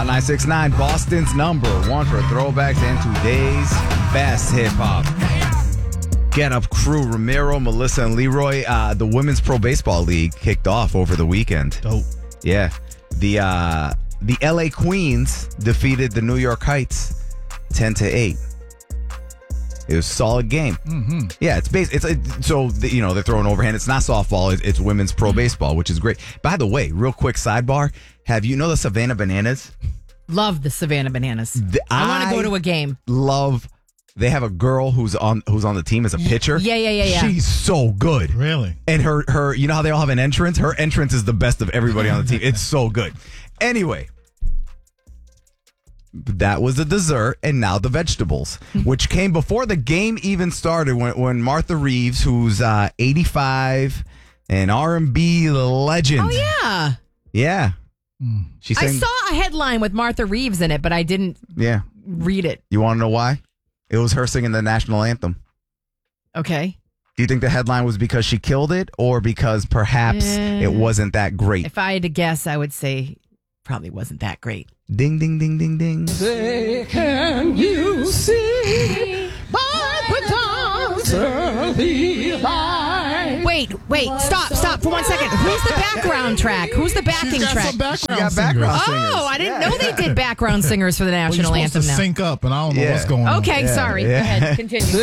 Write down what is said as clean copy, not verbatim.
969, Boston's #1 for throwbacks and today's best hip-hop. Get Up crew, Ramiro, Melissa, and Leroy. The Women's Pro Baseball League kicked off over the weekend. Dope. Yeah. The LA Queens defeated the New York Heights 10-8. It was a solid game. Mm-hmm. Yeah, they're throwing overhand. It's not softball. It's women's pro baseball, which is great. By the way, real quick sidebar. Have you know the Savannah Bananas? Love the Savannah Bananas. I want to go to a game. They have a girl who's on the team as a pitcher. Yeah. She's so good. Really? And her, you know how they all have an entrance? Her entrance is the best of everybody on the team. It's so good. Anyway, that was the dessert, and now the vegetables, which came before the game even started. When Martha Reeves, who's 85, an R&B legend. Oh yeah. She sang, I saw a headline with Martha Reeves in it, but I didn't read it. You want to know why? It was her singing the national anthem. Okay. Do you think the headline was because she killed it, or because perhaps it wasn't that great? If I had to guess, I would say probably wasn't that great. Ding, ding, ding, ding, ding. Say, can you see by the dawn's early light? Wait, stop for 1 second. Who's the background track? Who's the backing track? Some background She got background singers. singers. Oh, I didn't know they did background singers for the Well, national you're anthem supposed to now. sync up, and I don't know what's going on. Okay, sorry. Go ahead, continue.